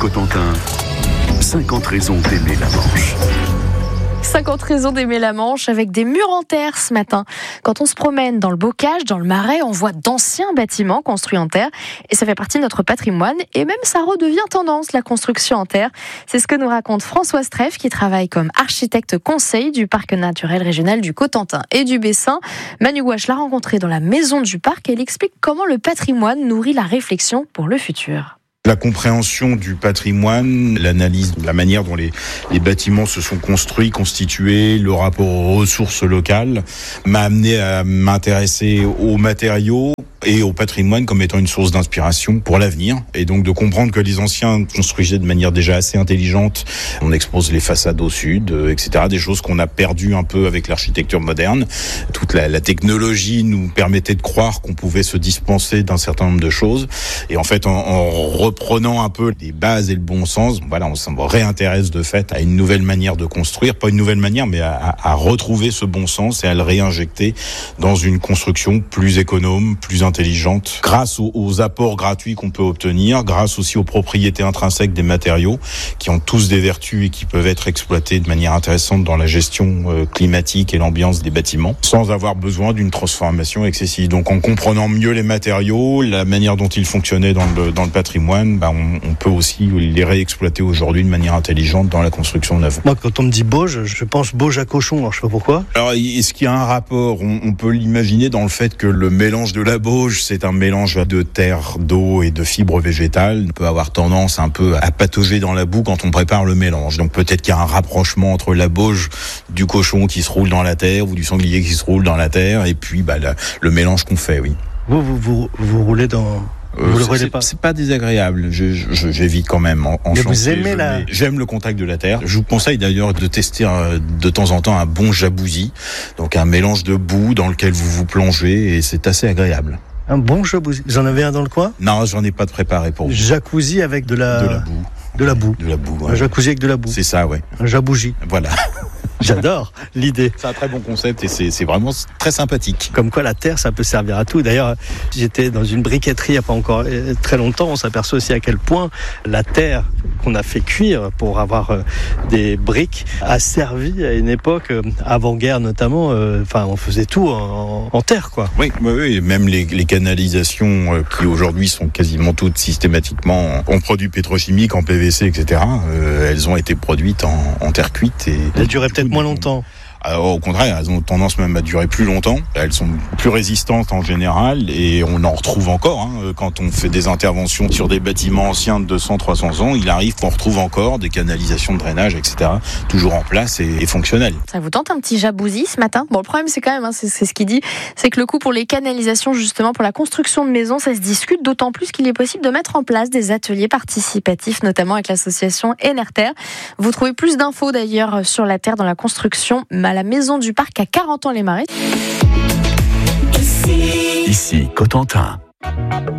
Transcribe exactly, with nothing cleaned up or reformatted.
Cotentin, cinquante raisons d'aimer la Manche. cinquante raisons d'aimer la Manche avec des murs en terre ce matin. Quand on se promène dans le bocage, dans le marais, on voit d'anciens bâtiments construits en terre et ça fait partie de notre patrimoine et même ça redevient tendance, la construction en terre. C'est ce que nous raconte Françoise Trèffe qui travaille comme architecte conseil du parc naturel régional du Cotentin et du Bessin. Manu Gouache l'a rencontrée dans la maison du parc et elle explique comment le patrimoine nourrit la réflexion pour le futur. La compréhension du patrimoine, l'analyse de la manière dont les, les bâtiments se sont construits, constitués, le rapport aux ressources locales, m'a amené à m'intéresser aux matériaux et au patrimoine comme étant une source d'inspiration pour l'avenir. Et donc de comprendre que les anciens construisaient de manière déjà assez intelligente. On expose les façades au sud, et cetera. Des choses qu'on a perdues un peu avec l'architecture moderne. Toute la, la technologie nous permettait de croire qu'on pouvait se dispenser d'un certain nombre de choses. Et en fait, en, en reprenant un peu les bases et le bon sens, voilà, on s'en réintéresse de fait à une nouvelle manière de construire. Pas une nouvelle manière, mais à, à, à retrouver ce bon sens et à le réinjecter dans une construction plus économe, plus intelligente, grâce aux, aux apports gratuits qu'on peut obtenir, grâce aussi aux propriétés intrinsèques des matériaux, qui ont tous des vertus et qui peuvent être exploités de manière intéressante dans la gestion euh, climatique et l'ambiance des bâtiments, sans avoir besoin d'une transformation excessive. Donc en comprenant mieux les matériaux, la manière dont ils fonctionnaient dans le, dans le patrimoine, bah, on, on peut aussi les réexploiter aujourd'hui de manière intelligente dans la construction neuve. Moi, quand on me dit Bauge, je pense Bauge à cochon, alors je sais pas pourquoi. Alors, est-ce qu'il y a un rapport ? on, on peut l'imaginer dans le fait que le mélange de la Bauge, c'est un mélange de terre, d'eau et de fibres végétales. On peut avoir tendance un peu à patauger dans la boue quand on prépare le mélange. Donc peut-être qu'il y a un rapprochement entre la Bauge du cochon qui se roule dans la terre ou du sanglier qui se roule dans la terre et puis bah, la, le mélange qu'on fait, oui. Vous, vous, vous, vous roulez dans... Vous Euh, le c'est, pas. c'est pas désagréable. Je, je, j'évite quand même en, en Mais chantier. vous aimez je la... mets- J'aime le contact de la terre. Je vous conseille d'ailleurs de tester euh, de temps en temps un bon jacuzzi, donc un mélange de boue dans lequel vous vous plongez et c'est assez agréable. Un bon jacuzzi. Vous en avez un dans le coin ? Non, j'en ai pas de préparé pour vous. Jacuzzi avec de la... De la boue. De la boue. De la boue. Un Ouais. jacuzzi avec de la boue. C'est ça, ouais. Un jabougie. Voilà. J'adore l'idée. C'est un très bon concept et c'est, c'est vraiment très sympathique. Comme quoi la terre, ça peut servir à tout. D'ailleurs, j'étais dans une briqueterie il n'y a pas encore très longtemps. On s'aperçoit aussi à quel point la terre qu'on a fait cuire pour avoir des briques a servi à une époque avant-guerre notamment. Enfin, on faisait tout en, en terre, quoi. Oui, oui, oui. Même les, les canalisations euh, qui aujourd'hui sont quasiment toutes systématiquement en produits pétrochimiques, en P V C, et cetera. Euh, elles ont été produites en, en terre cuite et Elles duraient peut-être moins longtemps. Alors, au contraire, elles ont tendance même à durer plus longtemps. Elles sont plus résistantes en général et on en retrouve encore. Hein. Quand on fait des interventions sur des bâtiments anciens de deux cents à trois cents ans, il arrive qu'on retrouve encore des canalisations de drainage, et cetera, toujours en place et, et fonctionnelles. Ça vous tente un petit jacuzzi ce matin ? Bon, le problème, c'est quand même, hein, c'est, c'est ce qu'il dit, c'est que le coût pour les canalisations, justement, pour la construction de maisons, ça se discute, d'autant plus qu'il est possible de mettre en place des ateliers participatifs, notamment avec l'association Enerterre. Vous trouvez plus d'infos, d'ailleurs, sur la terre dans la construction, à la maison du parc à quarante ans les Marais. Ici, Cotentin.